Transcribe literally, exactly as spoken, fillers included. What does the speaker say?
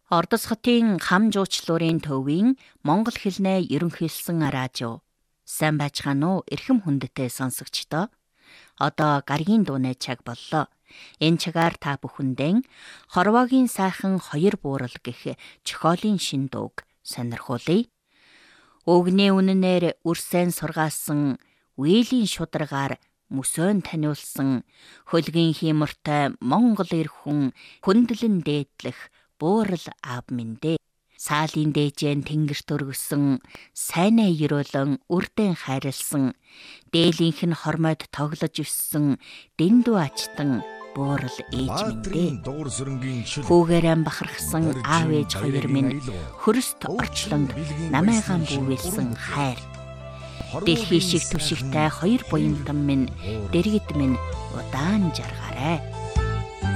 Ордос хотын хам жуучлуурын төвийн монгол хэлнээ ерөнхийлсэн радио. Сайн байцгаана уу эрхэм хүндтэй сонсогчдоо. Одоо гаргийн дууны цаг боллоо. Энэ цагаар та бүхэндээ хорвоогийн сайхан хоёр буурал гэх зохиолын шин дууг сонирхуулъя. Өгний үнэнээр үрсэн сургаасан үеийн шударгаар мөсөөн таниулсан хөлгийн хиймортой монгол эр хүн хүндлэн дээдлэх буурал аав минь дээ. Саалын дээжэн тэнгэрт өргөсөн сайнаа ерөөлөн үрдэн хайрлсан дээлийнх нь хормойд тоглож өссөн дэндүү ачтан буурал ээж минь дээ. Хүүгээрэн бахархсан аав ээж хоёр минь хөрөст орчлонд намайгаан бүүвэлсэн хайр. Дэлхий шиг түшигтэй хоёр буянтан минь дэргэд минь удаан жаргаарай.